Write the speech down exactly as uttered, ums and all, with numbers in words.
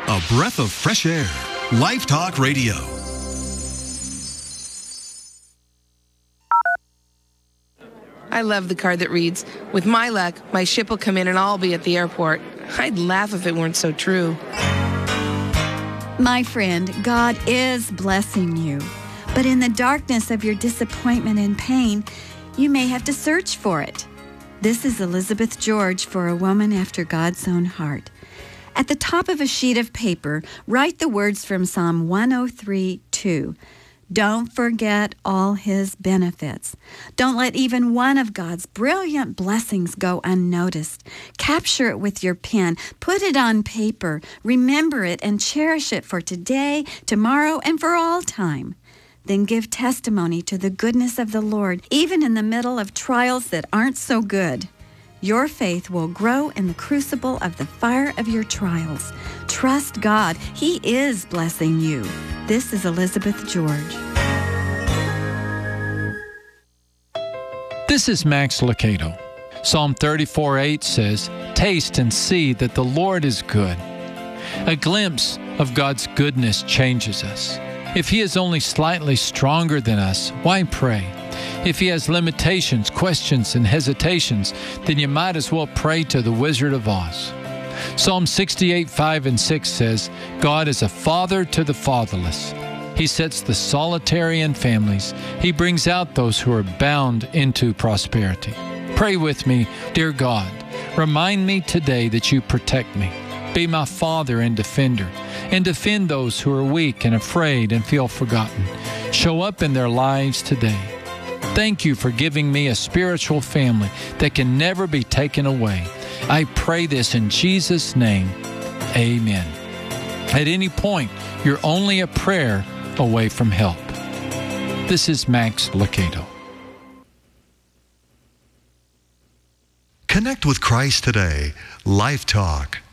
A breath of fresh air. Life Talk Radio. I love the card that reads, "With my luck, my ship will come in and I'll be at the airport." I'd laugh if it weren't so true. My friend, God is blessing you. But in the darkness of your disappointment and pain, you may have to search for it. This is Elizabeth George for A Woman After God's Own Heart. At the top of a sheet of paper, write the words from Psalm one oh three two. Don't forget all His benefits. Don't let even one of God's brilliant blessings go unnoticed. Capture it with your pen. Put it on paper. Remember it and cherish it for today, tomorrow, and for all time. Then give testimony to the goodness of the Lord, even in the middle of trials that aren't so good. Your faith will grow in the crucible of the fire of your trials. Trust God. He is blessing you. This is Elizabeth George. This is Max Lucado. Psalm thirty-four eight says, "Taste and see that the Lord is good." A glimpse of God's goodness changes us. If He is only slightly stronger than us, why pray? If He has limitations, questions, and hesitations, then you might as well pray to the Wizard of Oz. Psalm sixty-eight five and six says, "God is a father to the fatherless. He sets the solitary in families. He brings out those who are bound into prosperity." Pray with me, dear God, remind me today that you protect me. Be my father and defender, and defend those who are weak and afraid and feel forgotten. Show up in their lives today. Thank you for giving me a spiritual family that can never be taken away. I pray this in Jesus' name. Amen. At any point, you're only a prayer away from help. This is Max Lucado. Connect with Christ today. Life Talk.